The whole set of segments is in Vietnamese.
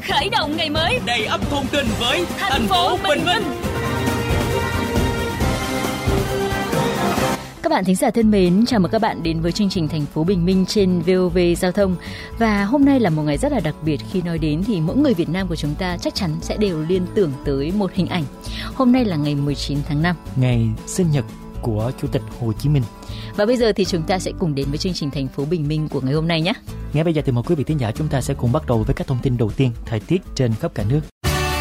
khởi động ngày mới đầy ắp thông tin với thành phố Bình Minh. Các bạn thính giả thân mến, chào mừng các bạn đến với chương trình Thành phố Bình Minh trên VOV Giao thông. Và hôm nay là một ngày rất là đặc biệt, khi nói đến thì mỗi người Việt Nam của chúng ta chắc chắn sẽ đều liên tưởng tới một hình ảnh. Hôm nay là ngày 19 tháng 5, ngày sinh nhật của Chủ tịch Hồ Chí Minh. Và bây giờ thì chúng ta sẽ cùng đến với chương trình Thành phố Bình Minh của ngày hôm nay nhé. Ngay bây giờ thì mời quý vị thính giả chúng ta sẽ cùng bắt đầu với các thông tin đầu tiên thời tiết trên khắp cả nước.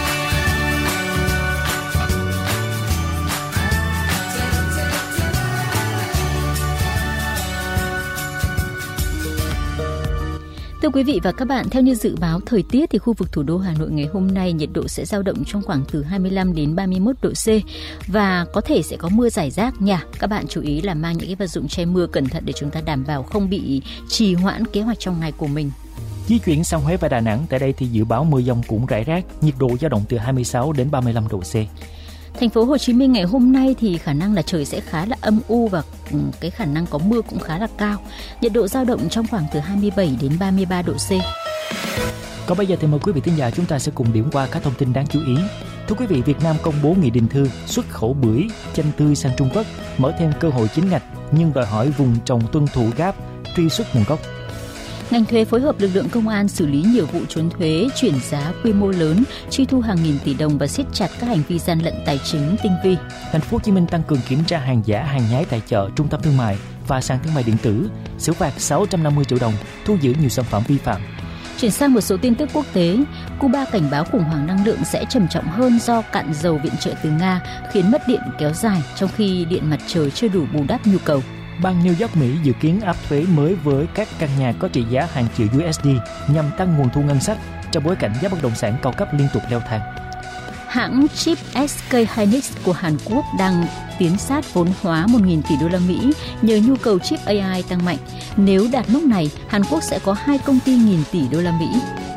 Thưa quý vị và các bạn, theo như dự báo thời tiết thì khu vực thủ đô Hà Nội ngày hôm nay nhiệt độ sẽ dao động trong khoảng từ 25 đến 31 độ C và có thể sẽ có mưa rải rác nha. Các bạn chú ý là mang những cái vật dụng che mưa cẩn thận để chúng ta đảm bảo không bị trì hoãn kế hoạch trong ngày của mình. Di chuyển sang Huế và Đà Nẵng, tại đây thì dự báo mưa dông cũng rải rác, nhiệt độ dao động từ 26 đến 35 độ C. Thành phố Hồ Chí Minh ngày hôm nay thì khả năng là trời sẽ khá là âm u và cái khả năng có mưa cũng khá là cao. Nhiệt độ dao động trong khoảng từ 27 đến 33 độ C. Còn bây giờ thì mời quý vị thính giả chúng ta sẽ cùng điểm qua các thông tin đáng chú ý. Thưa quý vị, Việt Nam công bố nghị định thư xuất khẩu bưởi, chanh tươi sang Trung Quốc, mở thêm cơ hội chính ngạch nhưng đòi hỏi vùng trồng tuân thủ GAP, truy xuất nguồn gốc. Ngành thuế phối hợp lực lượng công an xử lý nhiều vụ trốn thuế, chuyển giá quy mô lớn, truy thu hàng nghìn tỷ đồng và siết chặt các hành vi gian lận tài chính tinh vi. Thành phố Hồ Chí Minh tăng cường kiểm tra hàng giả, hàng nhái tại chợ, trung tâm thương mại và sàn thương mại điện tử, xử phạt 650 triệu đồng, thu giữ nhiều sản phẩm vi phạm. Chuyển sang một số tin tức quốc tế, Cuba cảnh báo khủng hoảng năng lượng sẽ trầm trọng hơn do cạn dầu viện trợ từ Nga, khiến mất điện kéo dài trong khi điện mặt trời chưa đủ bù đắp nhu cầu. Bang New York, Mỹ dự kiến áp thuế mới với các căn nhà có trị giá hàng triệu USD nhằm tăng nguồn thu ngân sách trong bối cảnh giá bất động sản cao cấp liên tục leo thang. Hãng chip SK Hynix của Hàn Quốc đang tiến sát vốn hóa 1.000 tỷ đô la Mỹ nhờ nhu cầu chip AI tăng mạnh. Nếu đạt mức này, Hàn Quốc sẽ có 2 công ty nghìn tỷ đô la Mỹ.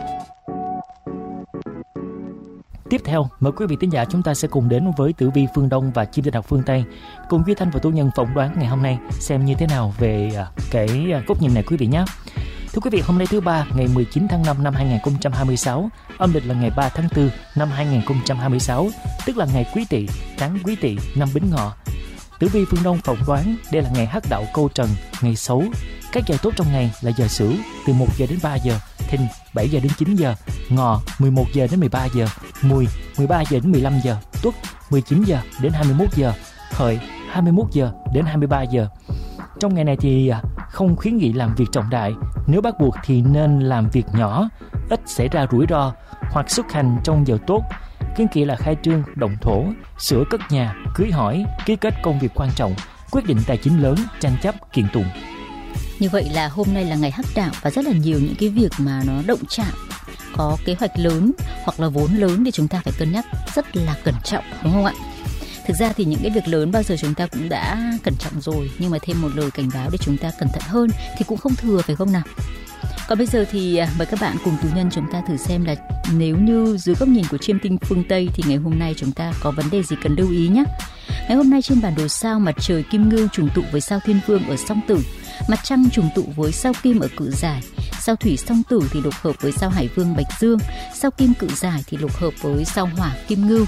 Tiếp theo, mời quý vị thính giả chúng ta sẽ cùng đến với Tử vi phương Đông và Chim Tinh học phương Tây, cùng Duy Thanh và Tú Nhân phỏng đoán ngày hôm nay xem như thế nào về cái góc nhìn này quý vị nhé. Thưa quý vị, hôm nay thứ Ba, ngày 19 tháng 5 năm 2026, âm lịch là ngày 3 tháng 4 năm 2026, tức là ngày Quý Tỵ, tháng Quý Tỵ, năm Bính Ngọ. Tử vi phương Đông phỏng đoán đây là ngày Hắc Đạo Câu Trần, ngày xấu. Các giờ tốt trong ngày là giờ Sửu từ 1 giờ đến 3 giờ, Thìn 7 giờ đến 9 giờ, Ngọ 11 giờ đến 13 giờ, Mùi 13 giờ đến 15 giờ, Tuất 19 giờ đến 21 giờ, Hợi 21 giờ đến 23 giờ. Trong ngày này thì không khuyến nghị làm việc trọng đại, nếu bắt buộc thì nên làm việc nhỏ, ít xảy ra rủi ro hoặc xuất hành trong giờ tốt. Kiến kỵ là khai trương, động thổ, sửa cất nhà, cưới hỏi, ký kết công việc quan trọng, quyết định tài chính lớn, tranh chấp, kiện tụng. Như vậy là hôm nay là ngày Hắc Đạo và rất là nhiều những cái việc mà nó động chạm, có kế hoạch lớn hoặc là vốn lớn thì chúng ta phải cân nhắc rất là cẩn trọng, đúng không ạ? Thực ra thì những cái việc lớn bao giờ chúng ta cũng đã cẩn trọng rồi, nhưng mà thêm một lời cảnh báo để chúng ta cẩn thận hơn thì cũng không thừa, phải không nào? Còn bây giờ thì mời các bạn cùng Tú Nhân chúng ta thử xem là nếu như dưới góc nhìn của Chiêm Tinh phương Tây thì ngày hôm nay chúng ta có vấn đề gì cần lưu ý nhé. Ngày hôm nay trên bản đồ sao, mặt trời Kim Ngưu trùng tụ với sao Thiên Vương ở Song Tử, mặt trăng trùng tụ với sao Kim ở Cự Giải, sao Thủy Song Tử thì lục hợp với sao Hải Vương Bạch Dương, sao Kim Cự Giải thì lục hợp với sao Hỏa Kim Ngưu.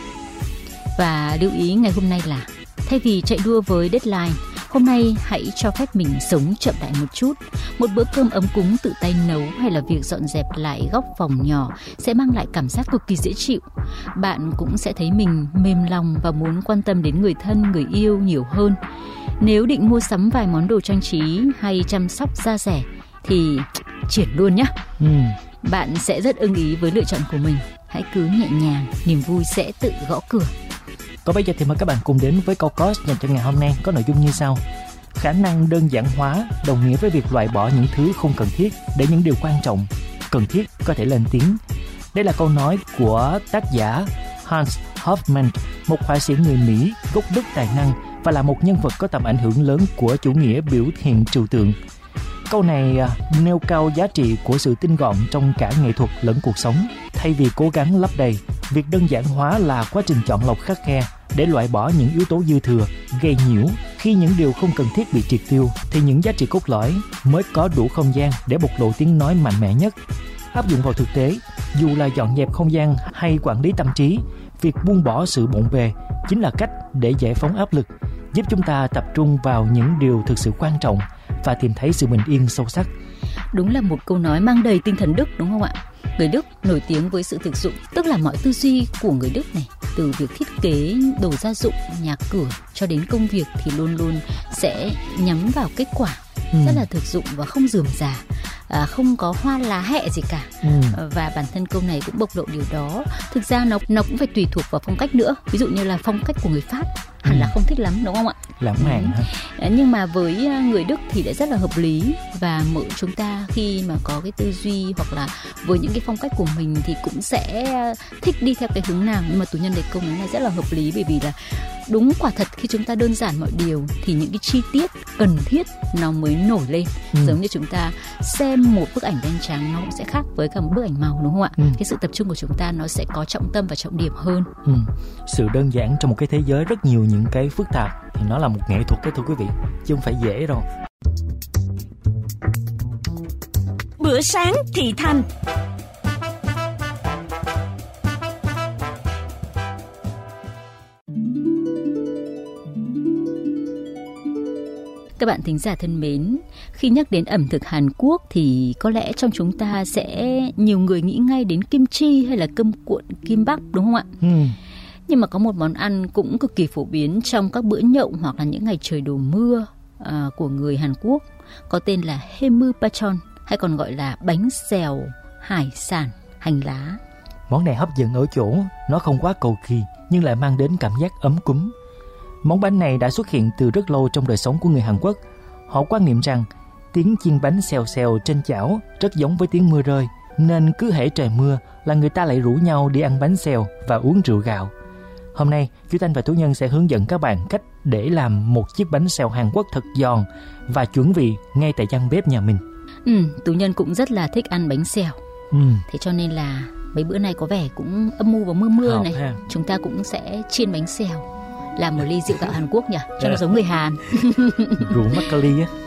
Và lưu ý ngày hôm nay là thay vì chạy đua với deadline, hôm nay hãy cho phép mình sống chậm lại một chút. Một bữa cơm ấm cúng tự tay nấu hay là việc dọn dẹp lại góc phòng nhỏ sẽ mang lại cảm giác cực kỳ dễ chịu. Bạn cũng sẽ thấy mình mềm lòng và muốn quan tâm đến người thân, người yêu nhiều hơn. Nếu định mua sắm vài món đồ trang trí hay chăm sóc da dẻ thì triển luôn nhé. Bạn sẽ rất ưng ý với lựa chọn của mình. Hãy cứ nhẹ nhàng, niềm vui sẽ tự gõ cửa. Còn bây giờ thì mời các bạn cùng đến với câu coach dành cho ngày hôm nay có nội dung như sau. Khả năng đơn giản hóa đồng nghĩa với việc loại bỏ những thứ không cần thiết để những điều quan trọng, cần thiết có thể lên tiếng. Đây là câu nói của tác giả Hans Hofmann, một họa sĩ người Mỹ gốc Đức tài năng và là một nhân vật có tầm ảnh hưởng lớn của chủ nghĩa biểu hiện trừu tượng. Câu này nêu cao giá trị của sự tinh gọn trong cả nghệ thuật lẫn cuộc sống. Thay vì cố gắng lấp đầy, việc đơn giản hóa là quá trình chọn lọc khắt khe để loại bỏ những yếu tố dư thừa, gây nhiễu. Khi những điều không cần thiết bị triệt tiêu, thì những giá trị cốt lõi mới có đủ không gian để bộc lộ tiếng nói mạnh mẽ nhất. Áp dụng vào thực tế, Dù là dọn dẹp không gian hay quản lý tâm trí, việc buông bỏ sự bộn bề chính là cách để giải phóng áp lực, giúp chúng ta tập trung vào những điều thực sự quan trọng và tìm thấy sự bình yên sâu sắc. Đúng là một câu nói mang đầy tinh thần Đức, đúng không ạ? Người Đức nổi tiếng với sự thực dụng, tức là mọi tư duy của người Đức này, từ việc thiết kế đồ gia dụng, nhà cửa cho đến công việc thì luôn luôn sẽ nhắm vào kết quả, rất là thực dụng và không rườm rà, không có hoa lá hẹ gì cả. Và bản thân câu này cũng bộc lộ điều đó. Thực ra nó cũng phải tùy thuộc vào phong cách nữa. Ví dụ như là phong cách của người Pháp hẳn là không thích lắm, đúng không ạ? Lãng mạn hả? Nhưng mà với người Đức thì lại rất là hợp lý, và mỗi chúng ta khi mà có cái tư duy hoặc là với những cái phong cách của mình thì cũng sẽ thích đi theo cái hướng nào. Nhưng mà Tú Nhân đề câu nói này rất là hợp lý, bởi vì là đúng, quả thật khi chúng ta đơn giản mọi điều thì những cái chi tiết cần thiết nó mới nổi lên. Giống như chúng ta xem một bức ảnh đen trắng nó cũng sẽ khác với cả một bức ảnh màu, đúng không ạ? Cái sự tập trung của chúng ta nó sẽ có trọng tâm và trọng điểm hơn. Sự đơn giản trong một cái thế giới rất nhiều những cái phức tạp thì nó là một nghệ thuật đó thưa quý vị, chứ không phải dễ đâu. Bữa sáng thì thành. Các bạn thính giả thân mến, khi nhắc đến ẩm thực Hàn Quốc thì có lẽ trong chúng ta sẽ nhiều người nghĩ ngay đến kim chi hay là cơm cuộn kimbap, đúng không ạ? Nhưng mà có một món ăn cũng cực kỳ phổ biến trong các bữa nhậu hoặc là những ngày trời đổ mưa của người Hàn Quốc, có tên là haemupachon, hay còn gọi là bánh xèo hải sản hành lá. Món này hấp dẫn ở chỗ nó không quá cầu kỳ nhưng lại mang đến cảm giác ấm cúng. Món bánh này đã xuất hiện từ rất lâu trong đời sống của người Hàn Quốc. Họ quan niệm rằng tiếng chiên bánh xèo xèo trên chảo rất giống với tiếng mưa rơi, nên cứ hễ trời mưa là người ta lại rủ nhau đi ăn bánh xèo và uống rượu gạo. Hôm nay, Duy Thanh và Tú Nhân sẽ hướng dẫn các bạn cách để làm một chiếc bánh xèo Hàn Quốc thật giòn và chuẩn vị ngay tại gian bếp nhà mình. Tú Nhân cũng rất là thích ăn bánh xèo. Thế cho nên là mấy bữa nay có vẻ cũng âm mưu và mưa này, chúng ta cũng sẽ chiên bánh xèo, làm một ly rượu gạo Hàn Quốc nhỉ, cho nó giống người Hàn. Rượu Makgeolli á.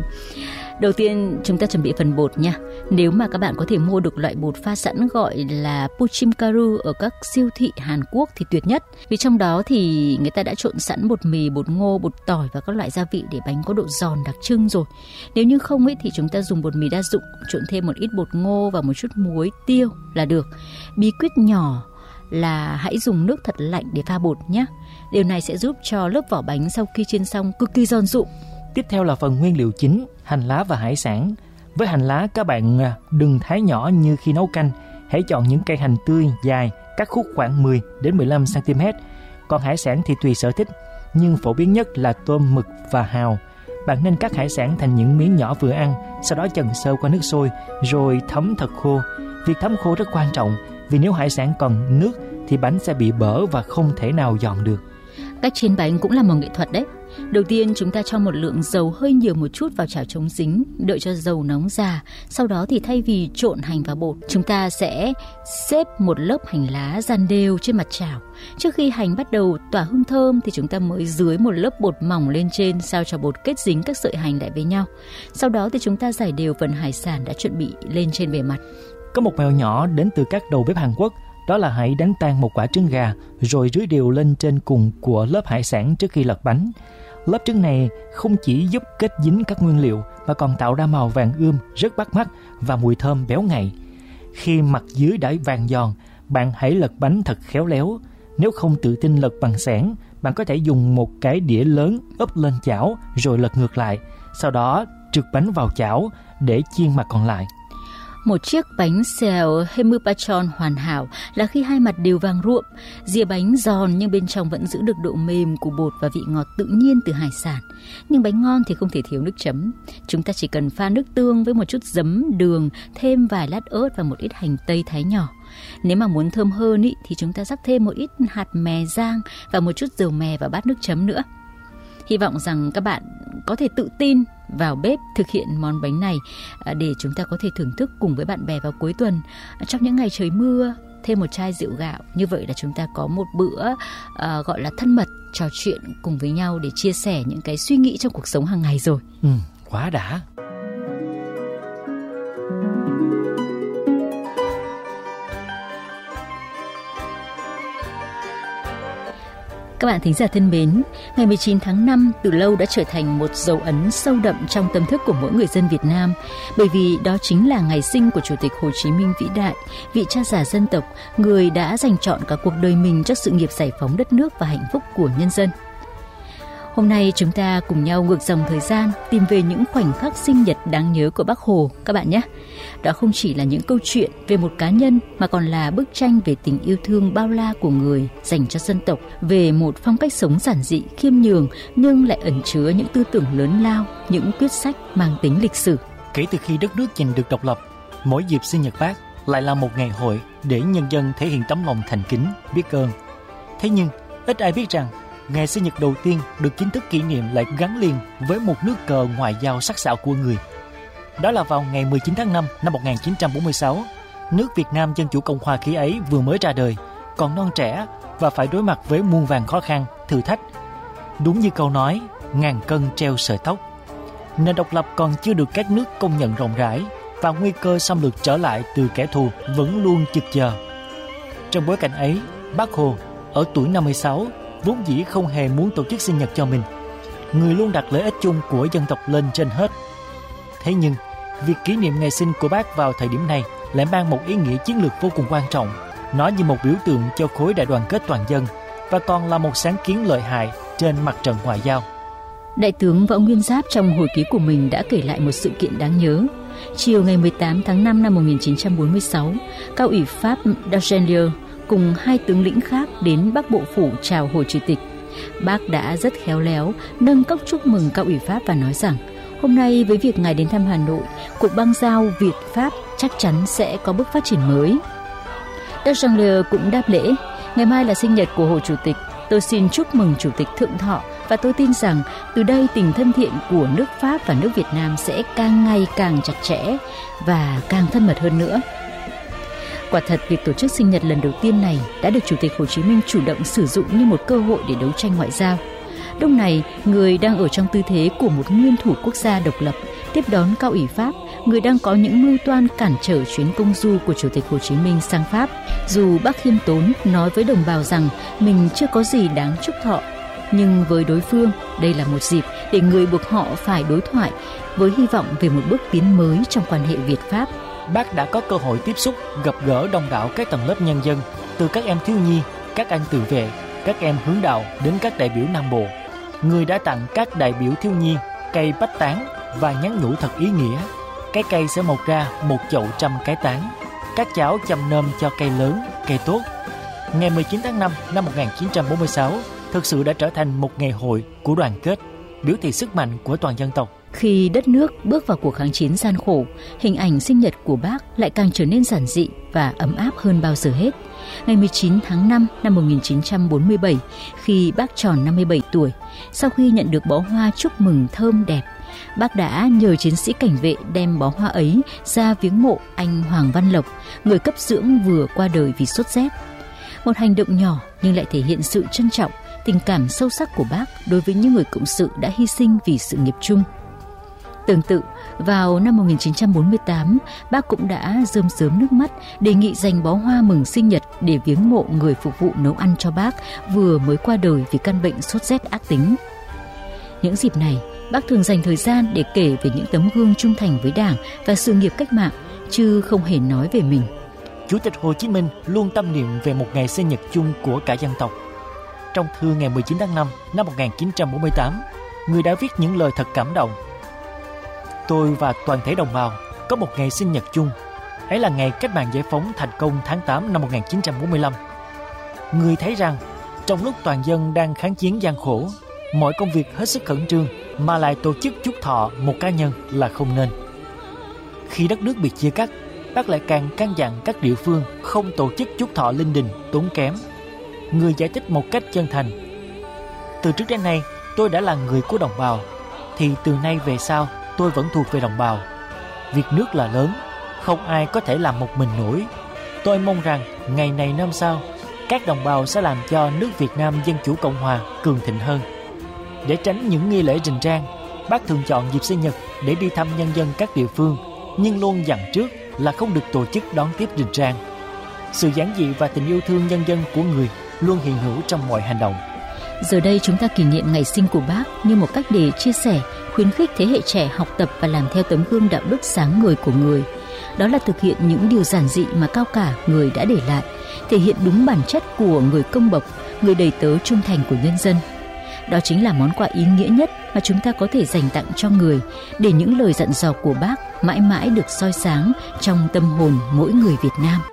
Đầu tiên chúng ta chuẩn bị phần bột nha. Nếu mà các bạn có thể mua được loại bột pha sẵn gọi là Puchimkaru ở các siêu thị Hàn Quốc thì tuyệt nhất. Vì trong đó thì người ta đã trộn sẵn bột mì, bột ngô, bột tỏi và các loại gia vị để bánh có độ giòn đặc trưng rồi. Nếu như không ấy thì chúng ta dùng bột mì đa dụng, trộn thêm một ít bột ngô và một chút muối, tiêu là được. Bí quyết nhỏ là hãy dùng nước thật lạnh để pha bột nhé. Điều này sẽ giúp cho lớp vỏ bánh sau khi chiên xong cực kỳ giòn rụm. Tiếp theo là phần nguyên liệu chính, hành lá và hải sản. Với hành lá, các bạn đừng thái nhỏ như khi nấu canh. Hãy chọn những cây hành tươi, dài, cắt khúc khoảng 10 đến 15 cm. Còn hải sản thì tùy sở thích, nhưng phổ biến nhất là tôm, mực và hàu. Bạn nên cắt hải sản thành những miếng nhỏ vừa ăn, sau đó chần sơ qua nước sôi, rồi thấm thật khô. Việc thấm khô rất quan trọng, vì nếu hải sản còn nước thì bánh sẽ bị bở và không thể nào giòn được. Cách chiên bánh cũng là một nghệ thuật đấy. Đầu tiên chúng ta cho một lượng dầu hơi nhiều một chút vào chảo chống dính, đợi cho dầu nóng ra. Sau đó thì thay vì trộn hành vào bột, chúng ta sẽ xếp một lớp hành lá dàn đều trên mặt chảo. Trước khi hành bắt đầu tỏa hương thơm thì chúng ta mới rưới một lớp bột mỏng lên trên, sao cho bột kết dính các sợi hành lại với nhau. Sau đó thì chúng ta rải đều phần hải sản đã chuẩn bị lên trên bề mặt. Có một mẹo nhỏ đến từ các đầu bếp Hàn Quốc, đó là hãy đánh tan một quả trứng gà rồi rưới đều lên trên cùng của lớp hải sản trước khi lật bánh. Lớp trứng này không chỉ giúp kết dính các nguyên liệu mà còn tạo ra màu vàng ươm rất bắt mắt và mùi thơm béo ngậy. Khi mặt dưới đã vàng giòn, bạn hãy lật bánh thật khéo léo. Nếu không tự tin lật bằng xẻng, bạn có thể dùng một cái đĩa lớn úp lên chảo rồi lật ngược lại, sau đó trượt bánh vào chảo để chiên mặt còn lại. Một chiếc bánh xèo haemupachon hoàn hảo là khi hai mặt đều vàng ruộm, rìa bánh giòn nhưng bên trong vẫn giữ được độ mềm của bột và vị ngọt tự nhiên từ hải sản. Nhưng bánh ngon thì không thể thiếu nước chấm. Chúng ta chỉ cần pha nước tương với một chút giấm, đường, thêm vài lát ớt và một ít hành tây thái nhỏ. Nếu mà muốn thơm hơn ý, thì chúng ta rắc thêm một ít hạt mè rang và một chút dầu mè vào bát nước chấm nữa. Hy vọng rằng các bạn có thể tự tin vào bếp thực hiện món bánh này để chúng ta có thể thưởng thức cùng với bạn bè vào cuối tuần. Trong những ngày trời mưa, thêm một chai rượu gạo. Như vậy là chúng ta có một bữa gọi là thân mật, trò chuyện cùng với nhau để chia sẻ những cái suy nghĩ trong cuộc sống hàng ngày rồi. Quá đã. Các bạn thính giả thân mến, ngày 19 tháng 5 từ lâu đã trở thành một dấu ấn sâu đậm trong tâm thức của mỗi người dân Việt Nam, bởi vì đó chính là ngày sinh của Chủ tịch Hồ Chí Minh vĩ đại, vị cha già dân tộc, người đã dành trọn cả cuộc đời mình cho sự nghiệp giải phóng đất nước và hạnh phúc của nhân dân. Hôm nay chúng ta cùng nhau ngược dòng thời gian, tìm về những khoảnh khắc sinh nhật đáng nhớ của Bác Hồ các bạn nhé. Đó không chỉ là những câu chuyện về một cá nhân mà còn là bức tranh về tình yêu thương bao la của người dành cho dân tộc, về một phong cách sống giản dị, khiêm nhường nhưng lại ẩn chứa những tư tưởng lớn lao, những quyết sách mang tính lịch sử. Kể từ khi đất nước giành được độc lập, mỗi dịp sinh nhật Bác lại là một ngày hội để nhân dân thể hiện tấm lòng thành kính, biết ơn. Thế nhưng, ít ai biết rằng ngày sinh nhật đầu tiên được chính thức kỷ niệm lại gắn liền với một nước cờ ngoại giao sắc sảo của người. Đó là vào ngày 19 tháng 5 năm 1946, nước Việt Nam Dân Chủ Cộng Hòa khi ấy vừa mới ra đời, còn non trẻ và phải đối mặt với muôn vàn khó khăn, thử thách. Đúng như câu nói, ngàn cân treo sợi tóc. Nền độc lập còn chưa được các nước công nhận rộng rãi và nguy cơ xâm lược trở lại từ kẻ thù vẫn luôn chực chờ. Trong bối cảnh ấy, Bác Hồ ở tuổi 56 vốn dĩ không hề muốn tổ chức sinh nhật cho mình. Người luôn đặt lợi ích chung của dân tộc lên trên hết. Thế nhưng, việc kỷ niệm ngày sinh của Bác vào thời điểm này lại mang một ý nghĩa chiến lược vô cùng quan trọng. Nó như một biểu tượng cho khối đại đoàn kết toàn dân và còn là một sáng kiến lợi hại trên mặt trận ngoại giao. Đại tướng Võ Nguyên Giáp trong hồi ký của mình đã kể lại một sự kiện đáng nhớ. Chiều ngày 18 tháng 5 năm 1946, Cao ủy Pháp Dagelier cùng hai tướng lĩnh khác đến Bắc Bộ Phủ chào Hồ Chủ tịch. Bác đã rất khéo léo nâng cốc chúc mừng Cao ủy Pháp và nói rằng hôm nay với việc ngài đến thăm Hà Nội, cuộc bang giao Việt-Pháp chắc chắn sẽ có bước phát triển mới. Dagelier cũng đáp lễ, ngày mai là sinh nhật của Hồ Chủ tịch, tôi xin chúc mừng Chủ tịch thượng thọ và tôi tin rằng từ đây tình thân thiện của nước Pháp và nước Việt Nam sẽ càng ngày càng chặt chẽ và càng thân mật hơn nữa. Quả thật, việc tổ chức sinh nhật lần đầu tiên này đã được Chủ tịch Hồ Chí Minh chủ động sử dụng như một cơ hội để đấu tranh ngoại giao. Lúc này, người đang ở trong tư thế của một nguyên thủ quốc gia độc lập, tiếp đón Cao ủy Pháp, người đang có những mưu toan cản trở chuyến công du của Chủ tịch Hồ Chí Minh sang Pháp. Dù Bác khiêm tốn nói với đồng bào rằng mình chưa có gì đáng chúc thọ, nhưng với đối phương, đây là một dịp để người buộc họ phải đối thoại với hy vọng về một bước tiến mới trong quan hệ Việt-Pháp. Bác đã có cơ hội tiếp xúc, gặp gỡ đông đảo các tầng lớp nhân dân, từ các em thiếu nhi, các anh tự vệ, các em hướng đạo đến các đại biểu Nam Bộ. Người đã tặng các đại biểu thiếu nhi cây bách tán và nhắn nhủ thật ý nghĩa. Cái cây sẽ mọc ra một chậu trăm cái tán. Các cháu chăm nom cho cây lớn, cây tốt. Ngày 19 tháng 5 năm 1946 thực sự đã trở thành một ngày hội của đoàn kết, biểu thị sức mạnh của toàn dân tộc. Khi đất nước bước vào cuộc kháng chiến gian khổ, hình ảnh sinh nhật của Bác lại càng trở nên giản dị và ấm áp hơn bao giờ hết. Ngày 19 tháng 5 năm 1947, khi Bác tròn 57 tuổi, sau khi nhận được bó hoa chúc mừng thơm đẹp, Bác đã nhờ chiến sĩ cảnh vệ đem bó hoa ấy ra viếng mộ anh Hoàng Văn Lộc, người cấp dưỡng vừa qua đời vì sốt rét. Một hành động nhỏ nhưng lại thể hiện sự trân trọng, tình cảm sâu sắc của Bác đối với những người cộng sự đã hy sinh vì sự nghiệp chung. Tương tự, vào năm 1948, Bác cũng đã rơm rớm nước mắt đề nghị dành bó hoa mừng sinh nhật để viếng mộ người phục vụ nấu ăn cho Bác vừa mới qua đời vì căn bệnh sốt rét ác tính. Những dịp này, Bác thường dành thời gian để kể về những tấm gương trung thành với Đảng và sự nghiệp cách mạng, chứ không hề nói về mình. Chủ tịch Hồ Chí Minh luôn tâm niệm về một ngày sinh nhật chung của cả dân tộc. Trong thư ngày 19 tháng 5 năm 1948, người đã viết những lời thật cảm động. Tôi và toàn thể đồng bào có một ngày sinh nhật chung. Ấy là ngày cách mạng giải phóng thành công tháng 8 năm 1945. Người thấy rằng trong lúc toàn dân đang kháng chiến gian khổ, mọi công việc hết sức khẩn trương mà lại tổ chức chúc thọ một cá nhân là không nên. Khi đất nước bị chia cắt, Bác lại càng căn dặn các địa phương không tổ chức chúc thọ linh đình tốn kém. Người giải thích một cách chân thành: từ trước đến nay tôi đã là người của đồng bào, thì từ nay về sau tôi vẫn thuộc về đồng bào. Việc nước là lớn, không ai có thể làm một mình nổi. Tôi mong rằng ngày này năm sau, các đồng bào sẽ làm cho nước Việt Nam Dân Chủ Cộng Hòa cường thịnh hơn. Để tránh những nghi lễ rình rang, Bác thường chọn dịp sinh nhật để đi thăm nhân dân các địa phương, nhưng luôn dặn trước là không được tổ chức đón tiếp rình rang. Sự giản dị và tình yêu thương nhân dân của người luôn hiện hữu trong mọi hành động. Giờ đây chúng ta kỷ niệm ngày sinh của Bác như một cách để chia sẻ, khuyến khích thế hệ trẻ học tập và làm theo tấm gương đạo đức sáng ngời của người. Đó là thực hiện những điều giản dị mà cao cả người đã để lại, thể hiện đúng bản chất của người công bộc, người đầy tớ trung thành của nhân dân. Đó chính là món quà ý nghĩa nhất mà chúng ta có thể dành tặng cho người, để những lời dặn dò của Bác mãi mãi được soi sáng trong tâm hồn mỗi người Việt Nam.